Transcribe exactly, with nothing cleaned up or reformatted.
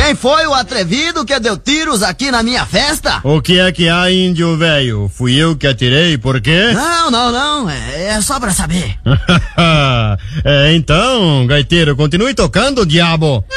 Quem foi o atrevido que deu tiros aqui na minha festa? O que é que há, índio velho? Fui eu que atirei, por quê? Não, não, não, é, é só pra saber. É, então, gaiteiro, continue tocando, diabo.